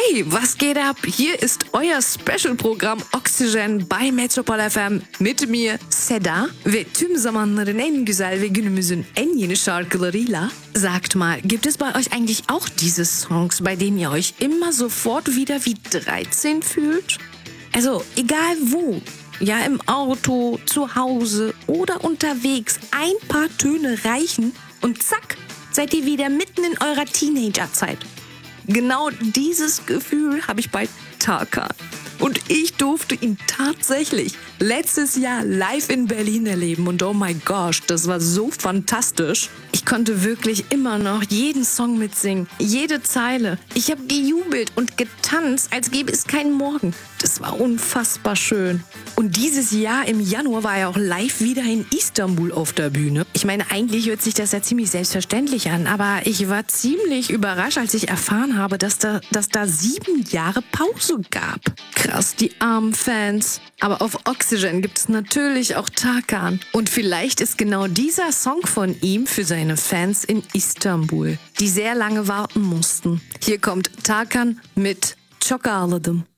Hey, was geht ab? Hier ist euer Special-Programm Oxygen bei Metropol FM. Mit mir Seda ve tüm zamanların en güzel ve günümüzün en yeni şarkılarıyla. Sagt mal, gibt es bei euch eigentlich auch diese Songs, bei denen ihr euch immer sofort wieder wie 13 fühlt? Also, egal wo. Ja, im Auto, zu Hause oder unterwegs. Ein paar Töne reichen und zack, seid ihr wieder mitten in eurer Teenagerzeit. Genau dieses Gefühl habe ich bei Tarkan. Und ich durfte ihn tatsächlich letztes Jahr live in Berlin erleben. Und oh my gosh, das war so fantastisch. Ich konnte wirklich immer noch jeden Song mitsingen, jede Zeile. Ich habe gejubelt und getanzt, als gäbe es keinen Morgen. Das war unfassbar schön. Und dieses Jahr im Januar war er auch live wieder in Istanbul auf der Bühne. Ich meine, eigentlich hört sich das ja ziemlich selbstverständlich an, aber ich war ziemlich überrascht, als ich erfahren habe, dass da 7 Jahre Pause gab. Krass, die armen Fans. Aber auf Oxygen gibt es natürlich auch Tarkan. Und vielleicht ist genau dieser Song von ihm für seine Fans in Istanbul, die sehr lange warten mussten. Hier kommt Tarkan mit Çok Ağladım.